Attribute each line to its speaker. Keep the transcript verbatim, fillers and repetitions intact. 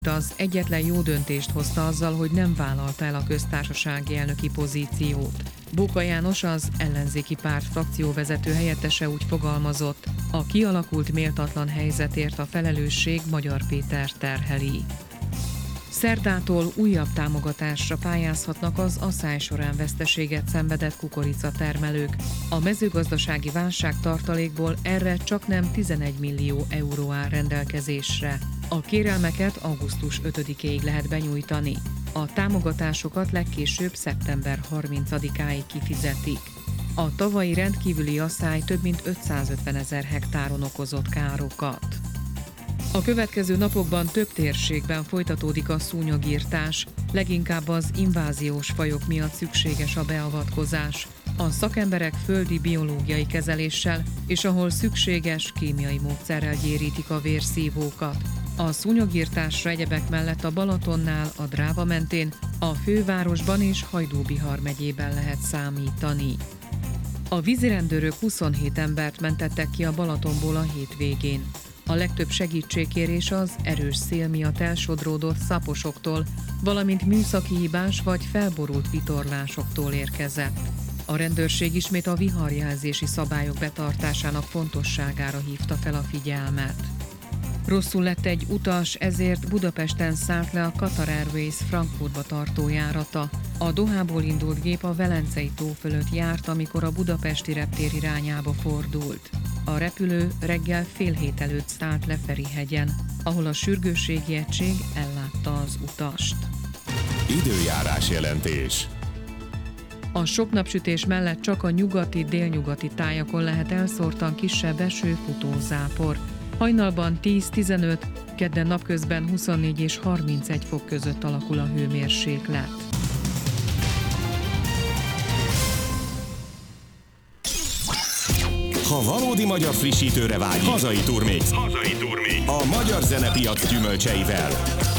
Speaker 1: Az egyetlen jó döntést hozta azzal, hogy nem vállalta el a köztársasági elnöki pozíciót. Bóka János, az ellenzéki párt frakcióvezető helyettese úgy fogalmazott, a kialakult méltatlan helyzetért a felelősség Magyar Péter terheli. Szerdától újabb támogatásra pályázhatnak az asszály során veszteséget szenvedett kukoricatermelők. A mezőgazdasági válság tartalékból erre csaknem tizenegy millió euró áll rendelkezésre. A kérelmeket augusztus ötödikéig lehet benyújtani. A támogatásokat legkésőbb szeptember harmincadikáig kifizetik. A tavalyi rendkívüli asszály több mint ötszázötvenezer hektáron okozott károkat. A következő napokban több térségben folytatódik a szúnyogirtás, leginkább az inváziós fajok miatt szükséges a beavatkozás. A szakemberek földi biológiai kezeléssel és ahol szükséges kémiai módszerrel gyérítik a vérszívókat. A szúnyogirtásra egyebek mellett a Balatonnál, a Dráva mentén, a fővárosban és Hajdú-Bihar megyében lehet számítani. A vízirendőrök huszonhét embert mentettek ki a Balatonból a hétvégén. A legtöbb segítségkérés az erős szél miatt elsodródott szaposoktól, valamint műszaki hibás vagy felborult vitorlásoktól érkezett. A rendőrség ismét a viharjelzési szabályok betartásának fontosságára hívta fel a figyelmet. Rosszul lett egy utas, ezért Budapesten szállt le a Qatar Airways Frankfurtba tartó járata. A Dohából indult gép a Velencei tó fölött járt, amikor a budapesti reptér irányába fordult. A repülő reggel fél hét előtt szállt le Ferihegyen, ahol a sürgősségi egység ellátta az utast.
Speaker 2: Időjárás jelentés.
Speaker 1: A sok napsütés mellett csak a nyugati-délnyugati tájakon lehet elszórtan kisebb eső, futózápor. Hajnalban tíz-tizenöt, kedden napközben huszonnégy és harmincegy fok között alakul a hőmérséklet.
Speaker 2: Ha valódi magyar frissítőre vágy, hazai Turmix. Hazai Turmix. A magyar zenepiac gyümölcseivel.